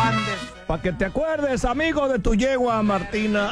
Para que te acuerdes, amigo, de tu yegua, Martina.